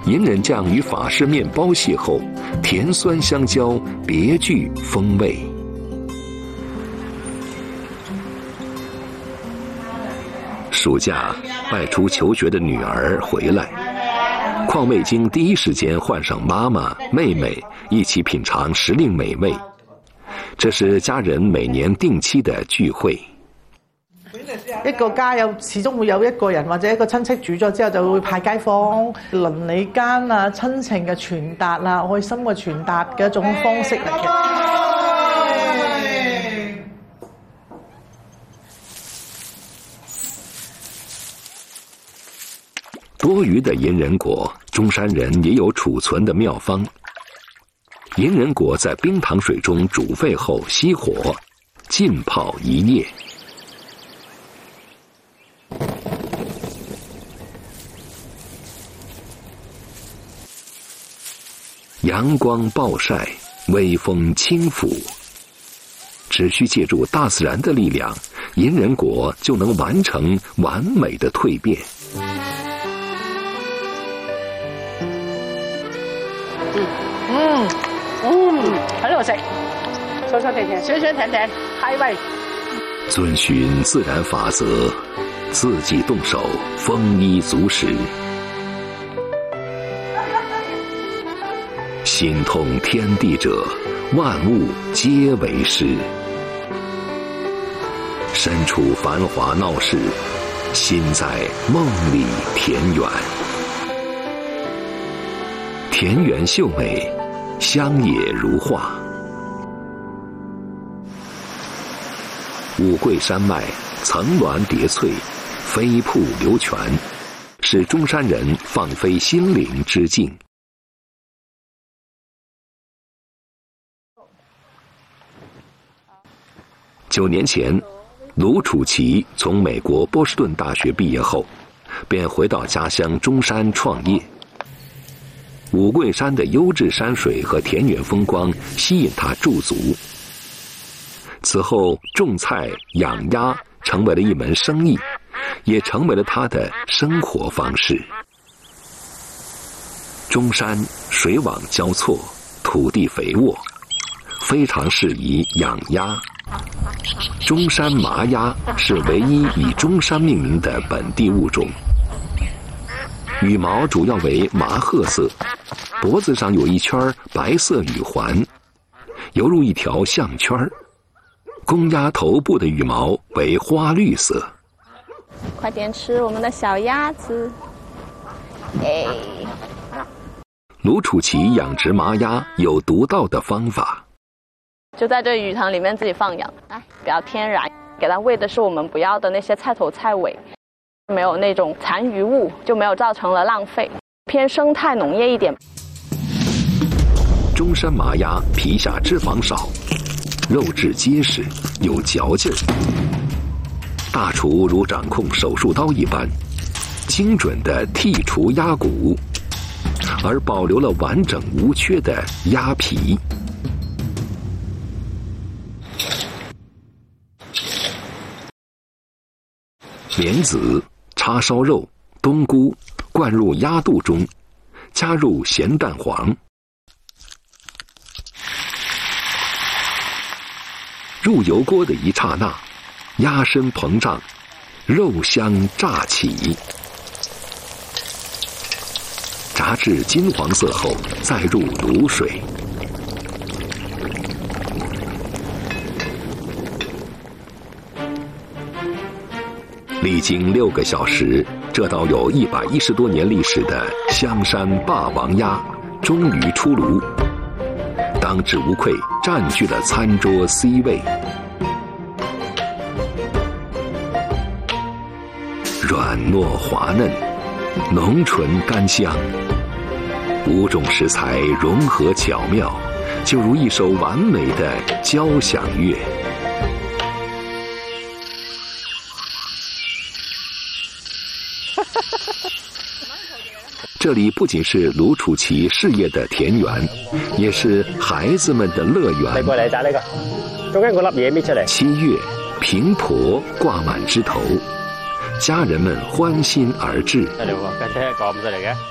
隐忍酱与法式面包邂逅，甜酸相交，别具风味。暑假，外出求学的女儿回来，邝味京第一时间唤上妈妈、妹妹一起品尝时令美味。这是家人每年定期的聚會。 一個家始終會有一個人或者一個親戚煮咗之後，就會派街坊鄰里間啊親情嘅傳達啊，愛心嘅傳達嘅一種方式嚟嘅。 多余的银人果，中山人也有储存的妙方。银人果在冰糖水中煮沸后熄火，浸泡一夜。阳光暴晒，微风轻拂，只需借助大自然的力量，银人果就能完成完美的蜕变。 喺度食，酸酸甜甜，酸酸甜甜，開胃。 遵循自然法則，自己動手，豐衣足食。心通天地者，萬物皆為師。身處繁華鬧市，心在夢裡田園。田園秀美，鄉野如畫。五桂山脈層巒疊翠，飛瀑流泉，是中山人放飛心靈之境。9年前，卢楚奇从美国波士顿大学毕业后，便回到家乡中山创业。五桂山的优质山水和田园风光吸引他驻足。此后，种菜养鸭成为了一门生意，也成为了他的生活方式。中山水网交错，土地肥沃，非常适宜养鸭。中山麻鸭是唯一以中山命名的本地物种，羽毛主要为麻褐色，脖子上有一圈白色羽环，犹如一条项圈。公鸭头部的羽毛为花绿色。 快点吃我们的小鸭子！哎， 卢楚奇养殖麻鸭有独到的方法， 就在这鱼塘里面自己放养，比较天然，给它喂的是我们不要的那些菜头菜尾，没有那种残余物，就没有造成了浪费，偏生态农业一点。 中山麻鸭皮下脂肪少，肉质结实，有嚼劲儿。大厨如掌控手术刀一般，精准地剔除鸭骨，而保留了完整无缺的鸭皮。莲子、叉烧肉、冬菇灌入鸭肚中，加入咸蛋黄。入油锅的一刹那，鸭身膨胀，肉香乍起。炸至金黄色后，再入卤水。历经6个小时，这道有110多年历史的香山霸王鸭终于出炉，当之无愧占据了餐桌 C 位。软糯滑嫩，浓醇甘香，5种食材融合巧妙，就如一首完美的交响乐。这里不仅是卢楚奇事业的田园，也是孩子们的樂園。 你過嚟摘呢個，中間嗰粒嘢搣出嚟。 7月，平婆掛滿枝頭，家人們歡欣而至。 得了喎，家姐講唔出嚟嘅。